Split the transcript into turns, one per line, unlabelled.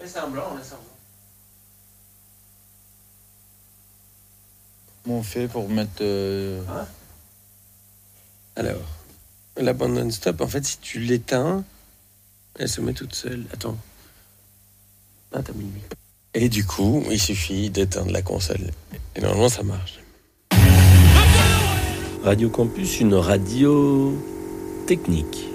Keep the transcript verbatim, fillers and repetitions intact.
Fais semblant, on laisse semblant.
Comment on fait pour mettre... Euh...
Hein?
Alors, la bande non-stop, en fait, si tu l'éteins, elle se met toute seule. Attends. Ah, t'as mis le micro. Et du coup, il suffit d'éteindre la console. Et normalement, ça marche. Radio Campus, une radio technique.